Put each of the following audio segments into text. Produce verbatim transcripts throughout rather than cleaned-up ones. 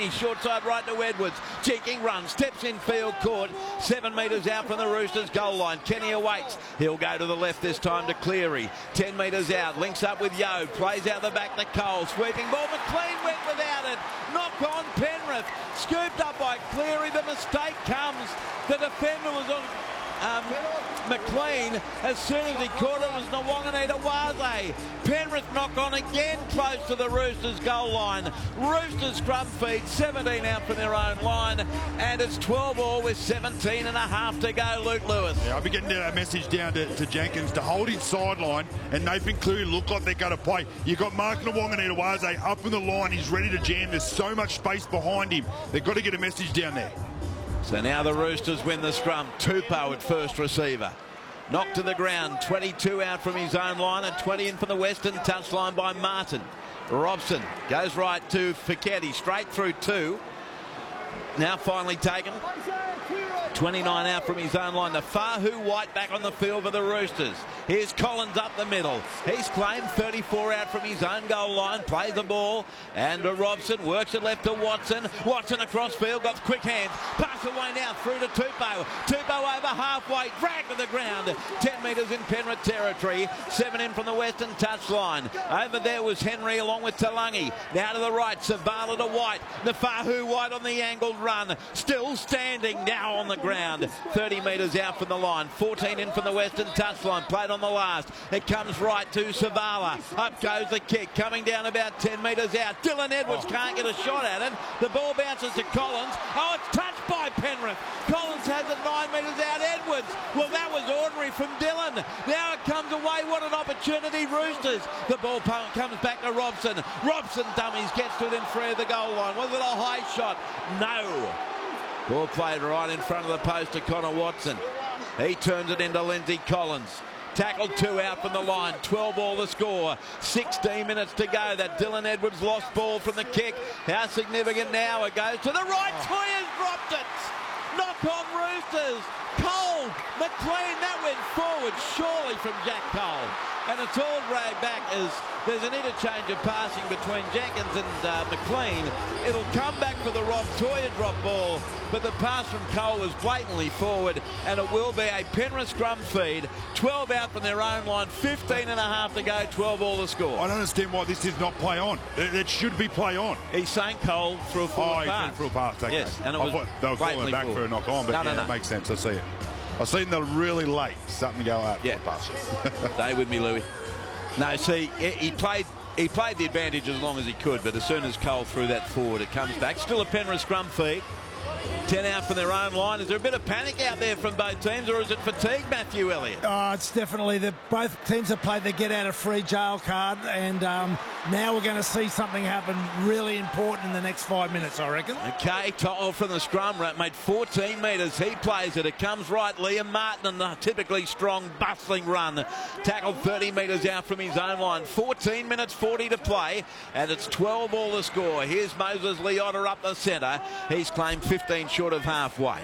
Kenny, short side right to Edwards. Cheeking run, steps in field court. Seven metres out from the Roosters goal line. Kenny awaits. He'll go to the left this time to Cleary. Ten metres out, links up with Yo. Plays out the back to Cole. Sweeping ball. McLean went without it. Knock on Penrith. Scooped up by Cleary. The mistake comes. The defender was on um, McLean. As soon as he caught it, was Nwanganita-Waze. Penrith knock on again close to the Roosters goal line. Roosters scrum feed, seventeen out from their own line, and it's twelve all with seventeen and a half to go. Luke Lewis. Yeah, I'll be getting a message down to, to Jenkins to hold his sideline, and Nathan Cleary look like they're going to play. You've got Mark Nwanganita-Waze up in the line. He's ready to jam. There's so much space behind him. They've got to get a message down there. So now the Roosters win the scrum. Tupou at first receiver. Knocked to the ground. twenty-two out from his own line and twenty in from the western touchline by Martin. Robson goes right to Fiketti. Straight through two. Now finally taken. twenty-nine out from his own line. The Fahu White back on the field for the Roosters. Here's Collins up the middle. He's claimed thirty-four out from his own goal line. Plays the ball. And Robson works it left to Watson. Watson across field. Got quick hands. Pass away now through to Tupou. Tupou over halfway. Drag to the ground. ten metres in Penrith territory. Seven in from the western touchline. Over there was Henry along with Talangi. Now to the right. Savala to White. The Fahu White on the angled run. Still standing now on the ground. thirty metres out from the line. fourteen in from the western touchline. Played on the last. It comes right to Savala. Up goes the kick. Coming down about ten metres out. Dylan Edwards oh. can't get a shot at it. The ball bounces to Collins. Oh, it's touched by Penrith. Collins has it nine metres out. Edwards. Well, that was ordinary from Dylan. Now it comes away. What an opportunity, Roosters. The ball comes back to Robson. Robson dummies. Gets to it in front of the goal line. Was it a high shot? No. Ball played right in front of the post to Connor Watson. He turns it into Lindsay Collins. Tackled two out from the line. twelve all the score. sixteen minutes to go. That Dylan Edwards lost ball from the kick. How significant now? It goes to the right. Toya's dropped it. Knock on Roosters. Cole. McLean. That went forward surely from Jack Cole. And it's all dragged back as there's an interchange of passing between Jenkins and uh, McLean. It'll come back for the Rob Toya drop ball, but the pass from Cole was blatantly forward, and it will be a Penrith scrum feed. twelve out from their own line, fifteen and a half to go, twelve all the score. I don't understand why this is not play on. It, it should be play on. He sank Cole through a forward oh, pass. through a pass. Okay. Yes, and it was thought they were calling back forward. for a knock on, but no, yeah, no, no. that makes sense. I see it. I've seen them really late. Something go out. Yeah, stay with me, Louis. No, see, he played he played the advantage as long as he could, but as soon as Cole threw that forward, it comes back. Still a Penrith scrum feed. ten out from their own line. Is there a bit of panic out there from both teams, or is it fatigue, Matthew Elliott? Oh, it's definitely the both teams have played the get out of free jail card, and um, now we're going to see something happen really important in the next five minutes, I reckon. Okay, To'o from the scrum rate made fourteen metres. He plays it. It comes right. Liam Martin and the typically strong, bustling run. Tackled thirty metres out from his own line. fourteen minutes forty to play, and it's twelve all the score. Here's Moses Leota up the centre. He's claimed fifteen short of halfway.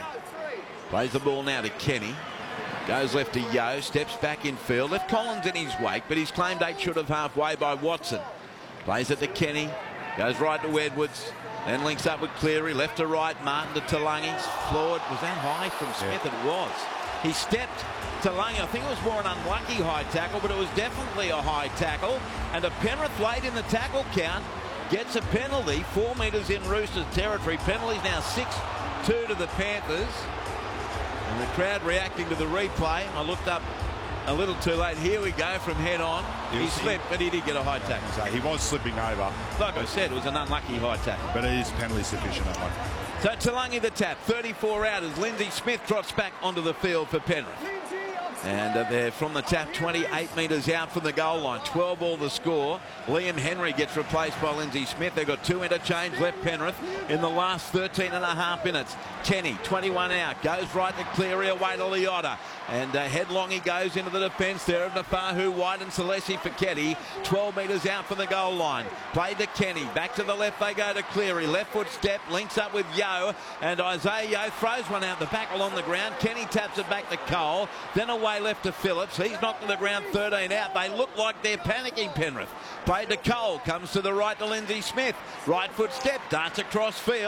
Plays the ball now to Kenny. Goes left to Yo. Steps back in field. Left Collins in his wake, but he's claimed eight short of halfway by Watson. Plays it to Kenny. Goes right to Edwards. Then links up with Cleary. Left to right. Martin to Talangi. Floored. Was that high from Smith? Yeah. It was. He stepped Talangi. I think it was more an unlucky high tackle, but it was definitely a high tackle. And a Penrith late in the tackle count gets a penalty. Four metres in Roosters territory. Penalty's now six two to the Panthers. And the crowd reacting to the replay. I looked up a little too late. Here we go from head on. He, he slipped, but he did get a high tackle. So he was slipping over. Like I said, it was an unlucky high tackle. But it is penalty sufficient, that one. So Talangi the tap. thirty-four out as Lindsay Smith trots back onto the field for Penrith. And uh, they're from the tap, twenty-eight metres out from the goal line. twelve all the score. Liam Henry gets replaced by Lindsay Smith. They've got two interchange left Penrith in the last thirteen and a half minutes. Kenny, twenty-one out, goes right to Cleary, away to Leota. And uh, headlong he goes into the defence there of Nafahu, White and Celesi Fiketti. twelve metres out from the goal line. Played to Kenny. Back to the left they go to Cleary. Left foot step, links up with Yo. And Isaiah Yo throws one out the back along the ground. Kenny taps it back to Cole. Then away left to Phillips. He's knocked to the ground, thirteen out. They look like they're panicking, Penrith. Played to Cole. Comes to the right to Lindsay Smith. Right foot step, darts across field.